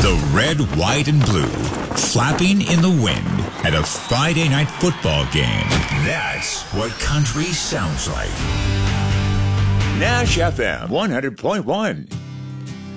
The red, white, and blue flapping in the wind at a Friday night football game. That's what country sounds like. Nash FM 100.1.